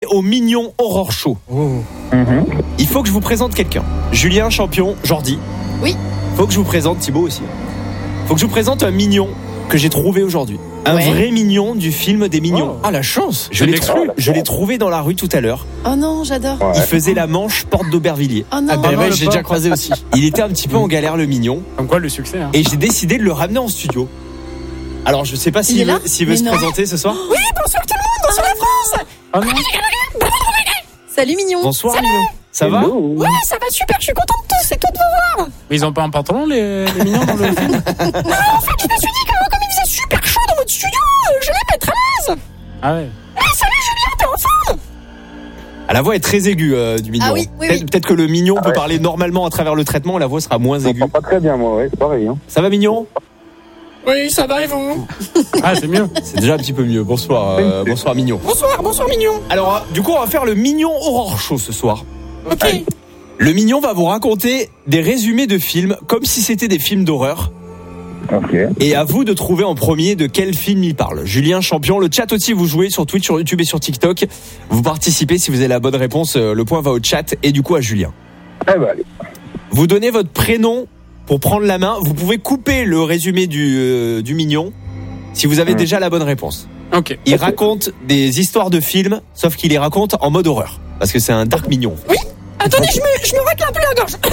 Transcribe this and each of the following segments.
au Mignon Horror Show. Il faut que je vous présente quelqu'un. Julien, champion, Jordi. Oui. Faut que je vous présente Thibaut aussi. Faut que je vous présente un mignon que j'ai trouvé aujourd'hui. Un vrai mignon du film des Mignons. Ah, la chance. Je l'ai trouvé dans la rue tout à l'heure. Oh non, j'adore. Il faisait la Manche porte d'Aubervilliers. Oh non. Ah ben ouais, j'ai déjà croisé aussi. Il était un petit peu en galère, le mignon. Comme quoi, le succès. Hein. Et j'ai décidé de le ramener en studio. Alors, je sais pas s'il veut se présenter ce soir. Oui, bonsoir tout le monde, bonsoir la France. Oh non. Salut Mignon. Bonsoir, Salut. Mignon. Ça va? Ouais, ça va super, je suis contente de tous, c'est tout de vous voir. Mais ils ont pas un pantalon, les mignons, dans le film? Non, en fait, je me suis dit que comme il faisait super chaud dans votre studio, je vais mettre à l'aise. Ah ouais. Salut Julien, t'es en forme? Ah, la voix est très aiguë du mignon. Ah oui, oui, oui. Peut-être que le mignon peut parler normalement à travers le traitement, la voix sera moins aiguë. Pas très bien, moi, c'est pareil. Hein. Ça va, mignon? Oui, ça va et vous? Ah, c'est mieux. C'est déjà un petit peu mieux. Bonsoir, bonsoir, mignon. Bonsoir Mignon. Alors, du coup, on va faire le Mignon Horror Show ce soir. Ok. Le mignon va vous raconter des résumés de films comme si c'était des films d'horreur. Ok. Et à vous de trouver en premier de quel film il parle. Julien, champion. Le chat aussi, vous jouez sur Twitch, sur YouTube et sur TikTok. Vous participez si vous avez la bonne réponse. Le point va au chat et du coup à Julien. Eh ben, allez. Vous donnez votre prénom pour prendre la main. Vous pouvez couper le résumé du mignon si vous avez déjà la bonne réponse. Ok. Il raconte des histoires de films, sauf qu'il les raconte en mode horreur. Parce que c'est un dark mignon. Oui. Attendez, je me racle un peu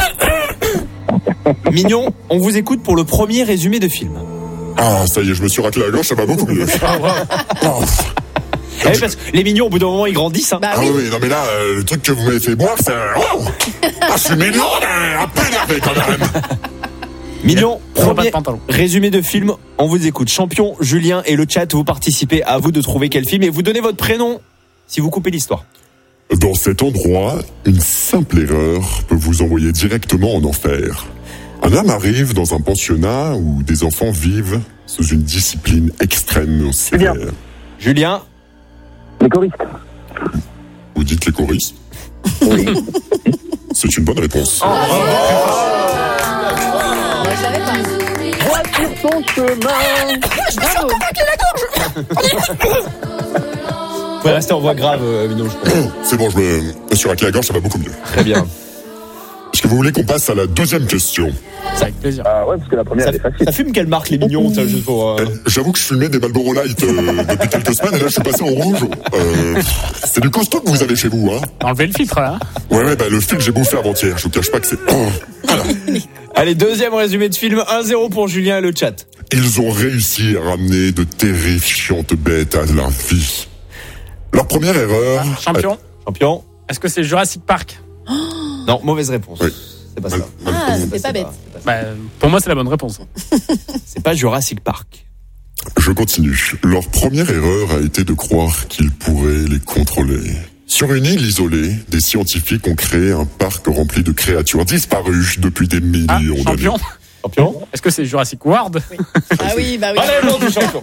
la gorge. Mignon, on vous écoute pour le premier résumé de film. Ah, ça y est, je me suis raclé la gorge, ça va beaucoup mieux. Oh. Ah oui, parce que les mignons, au bout d'un moment, ils grandissent. Hein. Bah Ah oui. oui, non mais là, le truc que vous m'avez fait boire, c'est... Oh ah, je suis mignon, mais un peu énervé quand même. Mignon, Ils ont pas de premier pantalon. résumé de film, on vous écoute. Champion, Julien et le chat, vous participez, à vous de trouver quel film et vous donnez votre prénom si vous coupez l'histoire. Dans cet endroit, une simple erreur peut vous envoyer directement en enfer. Un homme arrive dans un pensionnat où des enfants vivent sous une discipline extrêmement sévère. Julien, Les choristes. Vous dites les choristes? Oui. C'est une bonne réponse. Je l'avais pas. Vois sur ton chemin. Bravo. vous pouvez rester en voix grave, Mignon, je pense. C'est bon, je me suis raclé la gorge, ça va beaucoup mieux. Très bien. Est-ce que vous voulez qu'on passe à la deuxième question? C'est avec plaisir. Ah ouais, parce que la première, elle est facile. Ça fume quelle marque, les mignons, tiens, juste pour... J'avoue que je fumais des Marlboro Light depuis quelques semaines et là je suis passé en rouge. C'est du costaud que vous avez chez vous, hein? Enlevez le filtre, là. Ouais, bah le film j'ai bouffé avant-hier, je vous cache pas que c'est... Voilà. Allez, deuxième résumé de film, 1-0 pour Julien et le chat. Ils ont réussi à ramener de terrifiantes bêtes à la vie. Leur première erreur... Champion. Champion. Est-ce que c'est Jurassic Park? Non, mauvaise réponse. Oui. C'est pas ça. Ah, c'est pas bête. Bah, pour moi, c'est la bonne réponse. C'est pas Jurassic Park. Je continue. Leur première erreur a été de croire qu'ils pourraient les contrôler. Sur une île isolée, des scientifiques ont créé un parc rempli de créatures disparues depuis des millions Ah, d'années. champion. Champion. Est-ce que c'est Jurassic World? Ah oui, bah oui. Allez, réponse du champion.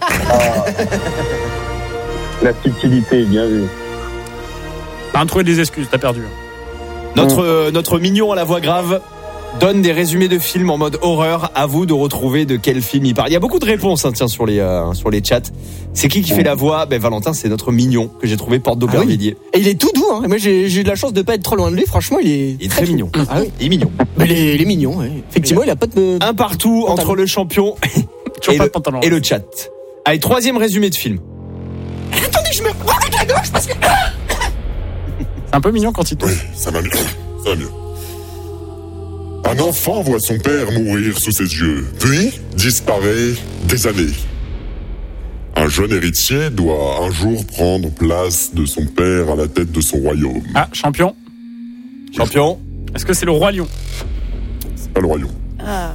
La subtilité, bien vu. T'as trouvé des excuses, t'as perdu. Notre mignon à la voix grave donne des résumés de films en mode horreur. À vous de retrouver de quel film il parle. Il y a beaucoup de réponses, hein, tiens, sur les chats. C'est qui fait la voix? Ben Valentin, c'est notre mignon que j'ai trouvé porte d'Aubervilliers. Et il est tout doux, hein. Moi, j'ai eu de la chance de pas être trop loin de lui. Franchement, il est très mignon. Ah oui. Il est mignon. Mais il est mignon, ouais. Effectivement, il a pas de... Un partout entre le champion Toujours pas de pantalon. et le chat. Allez, troisième résumé de film. Attendez, je me racle la gorge parce que... C'est un peu mignon quand il touche. Oui, ça va mieux. Ça va mieux. Un enfant voit son père mourir sous ses yeux, puis disparaît des années. Un jeune héritier doit un jour prendre place de son père à la tête de son royaume. Ah, champion. Champion. Est-ce que c'est le Roi Lion? C'est pas le royaume. Ah.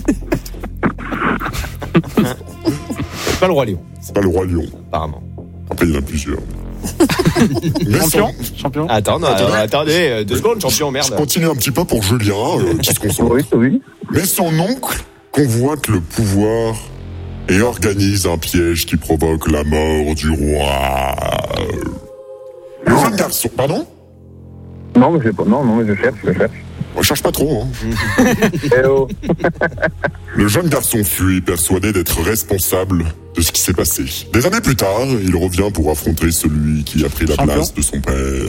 C'est pas le roi Léon, C'est pas le roi lion. apparemment. Après, il y en a plusieurs. Mais Champion. Champion. Attends, attendez, 2 secondes, champion, Je merde. continue un petit peu pour Julien, qui se concentre. Oui. Mais son oncle convoite le pouvoir et organise un piège qui provoque la mort du roi. Le jeune garçon... Pardon? Non, mais je cherche. On cherche pas trop, hein. Eh oh. Le jeune garçon fuit, persuadé d'être responsable de ce qui s'est passé. Des années plus tard, il revient pour affronter celui qui a pris la Champion. place de son père.